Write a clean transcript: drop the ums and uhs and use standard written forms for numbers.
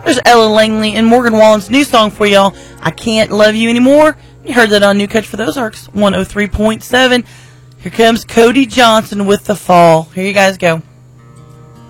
There's Ella Langley and Morgan Wallen's new song for y'all, I Can't Love You Anymore. You heard that on New Catch for the Ozarks, 103.7. Here comes Cody Johnson with The Fall. Here you guys go.